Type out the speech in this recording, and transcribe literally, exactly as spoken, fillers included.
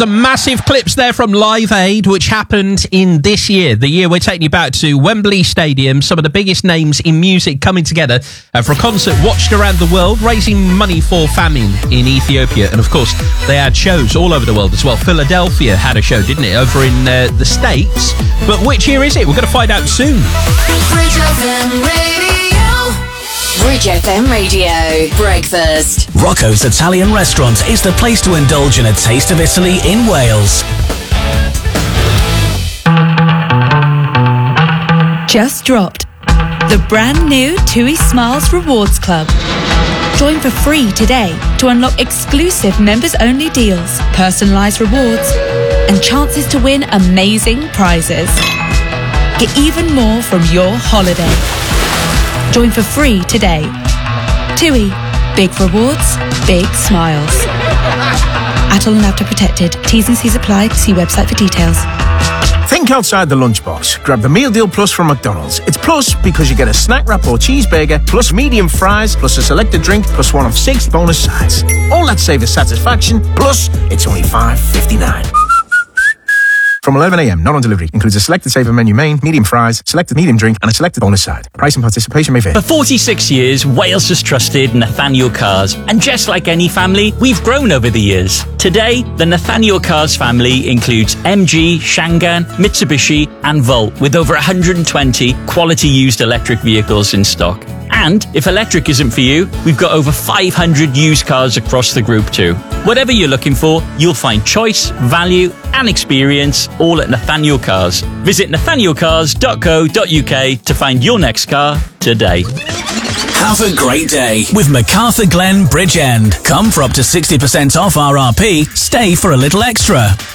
Some massive clips there from Live Aid, which happened in this year, the year we're taking you back to Wembley Stadium. Some of the biggest names in music coming together uh, for a concert watched around the world, raising money for famine in Ethiopia. And of course, they had shows all over the world as well. Philadelphia had a show, didn't it, over in uh, the States? But which year is it? We're going to find out soon. Bridge F M Radio. Bridge F M Radio. Breakfast. Rocco's Italian Restaurant is the place to indulge in a taste of Italy in Wales. Just dropped. The brand new TUI Smiles Rewards Club. Join for free today to unlock exclusive members-only deals, personalised rewards, and chances to win amazing prizes. Get even more from your holiday. Join for free today. TUI. Big rewards, big smiles. Atoll and Apta protected. T's and C's apply. See website for details. Think outside the lunchbox. Grab the Meal Deal Plus from McDonald's. It's plus because you get a snack wrap or cheeseburger, plus medium fries, plus a selected drink, plus one of six bonus sides. All that savor satisfaction, plus it's only five fifty-nine. From eleven a.m, not on delivery. Includes a selected saver menu main, medium fries, selected medium drink, and a selected bonus side. Price and participation may vary. For forty-six years, Wales has trusted Nathaniel Cars. And just like any family, we've grown over the years. Today, the Nathaniel Cars family includes M G, Shangan, Mitsubishi, and Volt, with over one hundred twenty quality used electric vehicles in stock. And if electric isn't for you, we've got over five hundred used cars across the group too. Whatever you're looking for, you'll find choice, value, and experience all at Nathaniel Cars. Visit nathaniel cars dot co dot uk to find your next car today. Have a great day with MacArthur Glen Bridge End. Come for up to sixty percent off R R P, stay for a little extra.